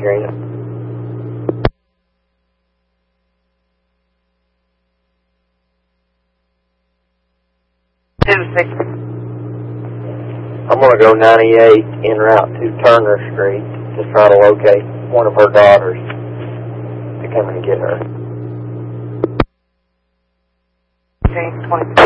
Adriana. 260. I'm going to go 98 en route to Turner Street to try to locate one of her daughters to come and get her. James 20.